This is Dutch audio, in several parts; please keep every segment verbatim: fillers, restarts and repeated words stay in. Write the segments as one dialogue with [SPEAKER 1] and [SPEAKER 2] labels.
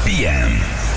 [SPEAKER 1] M.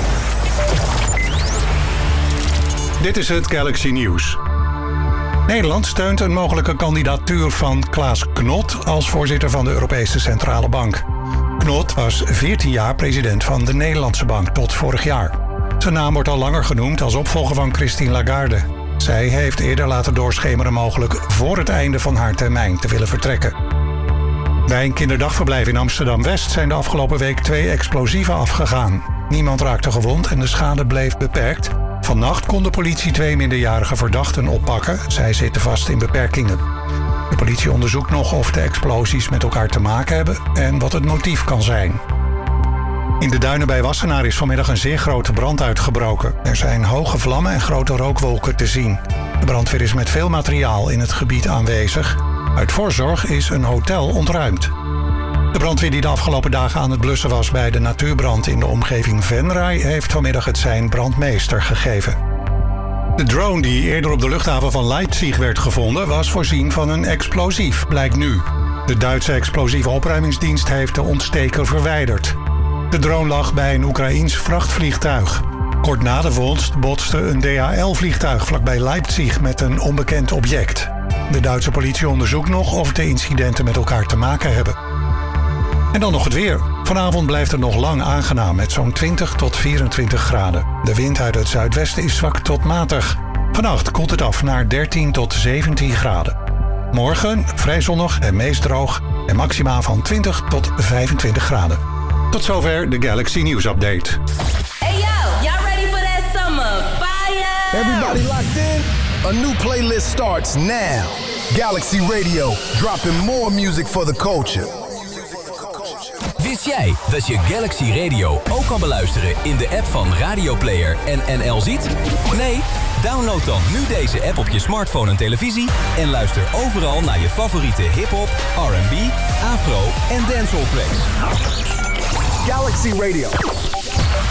[SPEAKER 1] Dit is het Galaxy Nieuws. Nederland steunt een mogelijke kandidatuur van Klaas Knot als voorzitter van de Europese Centrale Bank. Knot was veertien jaar president van de Nederlandse Bank tot vorig jaar. Zijn naam wordt al langer genoemd als opvolger van Christine Lagarde. Zij heeft eerder laten doorschemeren mogelijk voor het einde van haar termijn te willen vertrekken. Bij een kinderdagverblijf in Amsterdam-West zijn de afgelopen week twee explosieven afgegaan. Niemand raakte gewond en de schade bleef beperkt. Vannacht kon de politie twee minderjarige verdachten oppakken. Zij zitten vast in beperkingen. De politie onderzoekt nog of de explosies met elkaar te maken hebben en wat het motief kan zijn. In de duinen bij Wassenaar is vanmiddag een zeer grote brand uitgebroken. Er zijn hoge vlammen en grote rookwolken te zien. De brandweer is met veel materiaal in het gebied aanwezig. Uit voorzorg is een hotel ontruimd. De brandweer die de afgelopen dagen aan het blussen was bij de natuurbrand in de omgeving Venray heeft vanmiddag het sein brandmeester gegeven. De drone die eerder op de luchthaven van Leipzig werd gevonden was voorzien van een explosief, blijkt nu. De Duitse explosieve opruimingsdienst heeft de ontsteker verwijderd. De drone lag bij een Oekraïens vrachtvliegtuig. Kort na de vondst botste een D H L-vliegtuig vlakbij Leipzig met een onbekend object. De Duitse politie onderzoekt nog of de incidenten met elkaar te maken hebben. En dan nog het weer. Vanavond blijft het nog lang aangenaam met zo'n twintig tot vierentwintig graden. De wind uit het zuidwesten is zwak tot matig. Vannacht koelt het af naar dertien tot zeventien graden. Morgen vrij zonnig en meest droog en maxima van twintig tot vijfentwintig graden. Tot zover de Galaxy News Update.
[SPEAKER 2] Hey yo, y'all ready for that summer fire?
[SPEAKER 3] Everybody locked in? A new playlist starts now. Galaxy Radio, dropping more music for the culture.
[SPEAKER 4] Wist jij dat je Galaxy Radio ook kan beluisteren in de app van Radio Player en N L Ziet? Nee? Download dan nu deze app op je smartphone en televisie en luister overal naar je favoriete hip-hop, R en B, afro en dancehall tracks.
[SPEAKER 3] Galaxy Radio.